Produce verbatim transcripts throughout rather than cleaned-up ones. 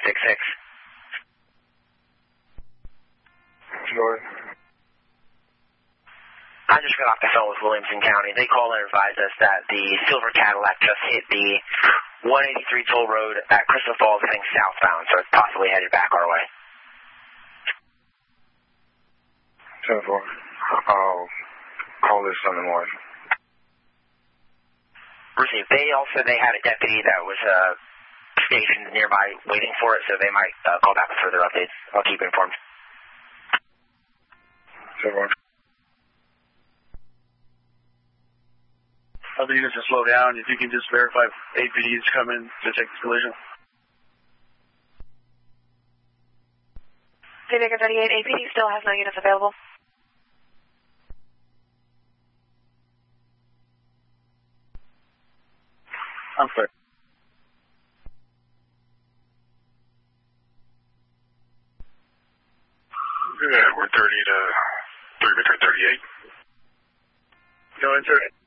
six six. Sure. I just got off the phone with Williamson County. They called and advised us that the silver Cadillac just hit the one eighty-three toll road at Crystal Falls, heading southbound, so it's possibly headed back our way. ten four. I'll call this on the morning. Received. They also, they had a deputy that was uh, stationed nearby waiting for it, so they might uh, call back with further updates. I'll keep you informed. ten four. Other units to slow down. If you can just verify if A P Ds come in to check the collision. Baker thirty-eight, A P D still has no units available. I'm clear. Yeah, we're thirty to three Victor thirty-eight. Go into it.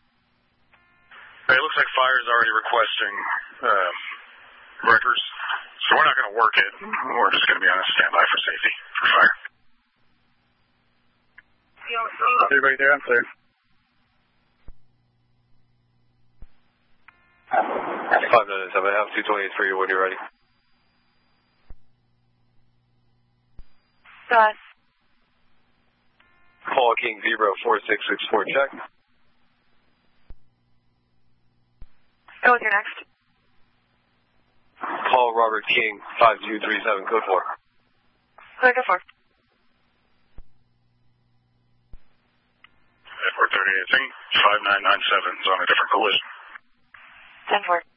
It looks like Fire's already requesting um, records, so we're not going to work it. We're just going to be on a standby for safety for Fire. Everybody there? I'm clear. Five minutes. I'm going to have two twenty-eight for you when you're ready. Go ahead. Paul King zero four six six four check. Go with your next. Paul Robert King five two three seven code four. Clear, go for. Airport thirty-eight, I think five nine nine seven is on a different collision. ten four.